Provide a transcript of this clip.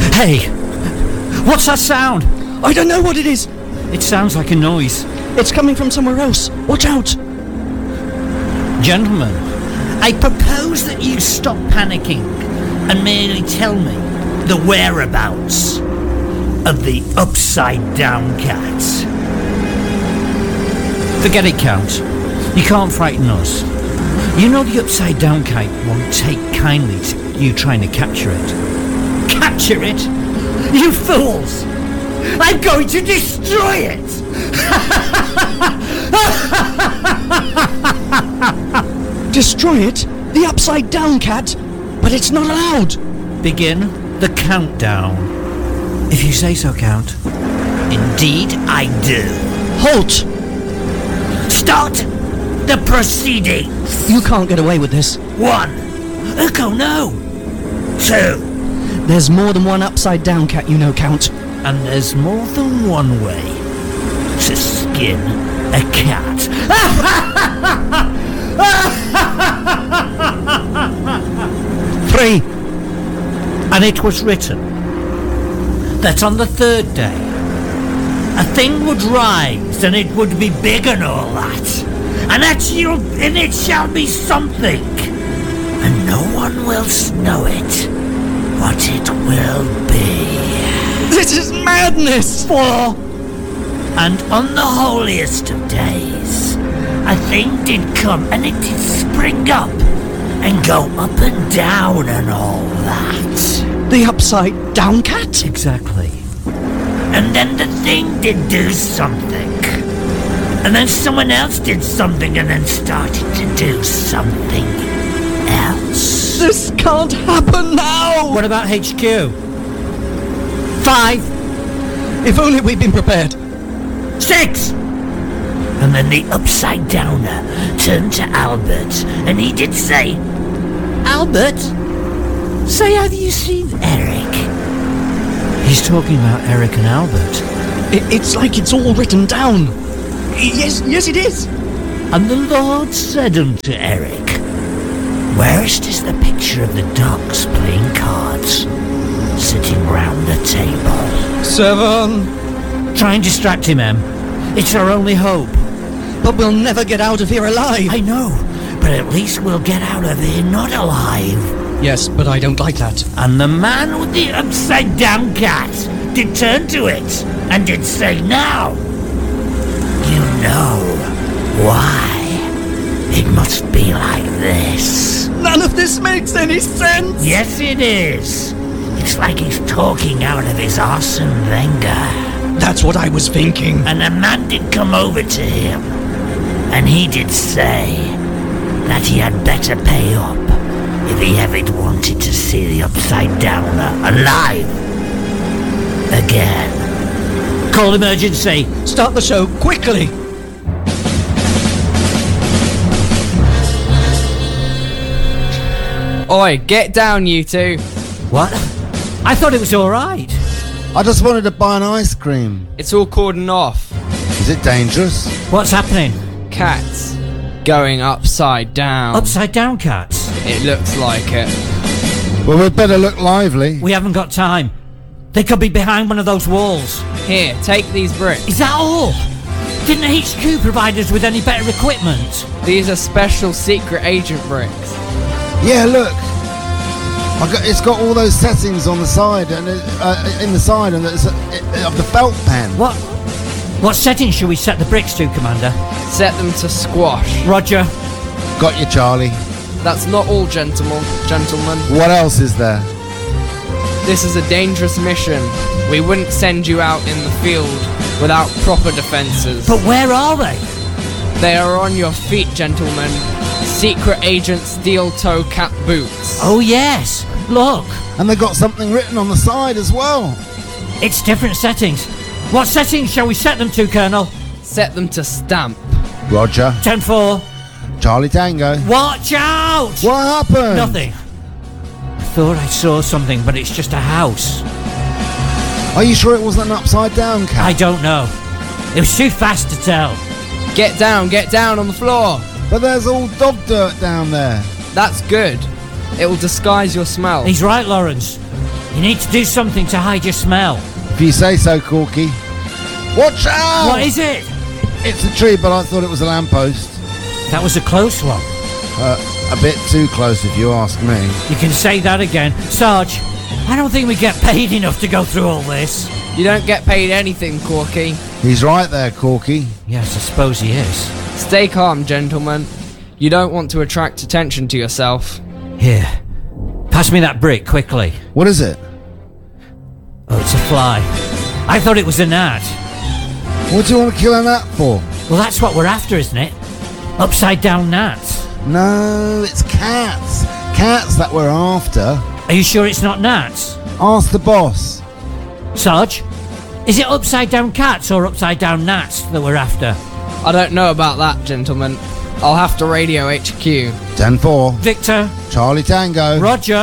Hey! What's that sound? I don't know what it is. It sounds like a noise. It's coming from somewhere else. Watch out. Gentlemen, I propose that you stop panicking and merely tell me the whereabouts of the Upside Down Cat. Forget it, Count. You can't frighten us. You know the Upside Down Cat won't take kindly to you trying to capture it. Capture it? You fools! I'm going to destroy it! Destroy it? The Upside Down Cat? But it's not allowed. Begin the countdown. If you say so, Count. Indeed, I do. Halt! Start the proceedings. You can't get away with this. 1. Urko, no. 2. There's more than one Upside Down Cat, you know, Count. And there's more than one way to skin a cat. 3. And it was written that on the 3rd day a thing would rise and it would be big and all that, and it shall be something, and no one will know it what it will be. This is madness! 4. And on the holiest of days a thing did come, and it did spring up and go up and down and all that. The Upside Down Cat? Exactly. And then the thing did do something. And then someone else did something and then started to do something else. This can't happen now! What about HQ? 5. If only we'd been prepared. 6. And then the Upside Downer turned to Albert and he did say, Albert, say, have you seen Eric? He's talking about Eric and Albert. It's like it's all written down. Yes, it is. And the Lord said unto Eric, whereest is the picture of the dogs playing cards, sitting round the table? 7. Try and distract him, Em. It's our only hope. But we'll never get out of here alive. I know, but at least we'll get out of here not alive. Yes, but I don't like that. And the man with the Upside Down Cat did turn to it and did say, now, you know why it must be like this. None of this makes any sense. Yes, it is. It's like he's talking out of his Arsene Wenger. That's what I was thinking. And a man did come over to him, and he did say that he had better pay up if he ever wanted to see the Upside Downer alive again. Call emergency. Start the show quickly. Oi, get down, you two. What? I thought it was all right. I just wanted to buy an ice cream. It's all cordoned off. Is it dangerous? What's happening? Cats going upside down. Upside down cats? It looks like it. Well, we'd better look lively. We haven't got time. They could be behind one of those walls. Here, take these bricks. Is that all? Didn't HQ provide us with any better equipment? These are special secret agent bricks. Yeah, look. It's got all those settings on the side and in the side, and it's of the felt pen. What settings should we set the bricks to, Commander? Set them to squash. Roger. Got you, Charlie. That's not all, gentlemen. What else is there? This is a dangerous mission. We wouldn't send you out in the field without proper defences. But where are they? They are on your feet, gentlemen. Secret agent steel toe cap boots. Oh yes, look. And they got something written on the side as well. It's different settings. What settings shall we set them to, Colonel? Set them to stamp. Roger. 10-4. Charlie Tango. Watch out! What happened? Nothing. I thought I saw something, but it's just a house. Are you sure it wasn't an upside down cat? I don't know. It was too fast to tell. Get down on the floor. But there's all dog dirt down there. That's good. It will disguise your smell. He's right, Lawrence. You need to do something to hide your smell. If you say so, Corky. Watch out! What is it? It's a tree, but I thought it was a lamppost. That was a close one. A bit too close, if you ask me. You can say that again. Sarge, I don't think we get paid enough to go through all this. You don't get paid anything, Corky. He's right there, Corky. Yes, I suppose he is. Stay calm, gentlemen. You don't want to attract attention to yourself. Here, pass me that brick quickly. What is it? Oh, it's a fly. I thought it was a gnat. What do you want to kill a gnat for? Well, that's what we're after, isn't it? Upside down gnats. No, it's cats. Cats that we're after. Are you sure it's not gnats? Ask the boss. Sarge, is it upside down cats or upside down gnats that we're after? I don't know about that, gentlemen. I'll have to radio HQ. 10-4. Victor, Charlie Tango. Roger.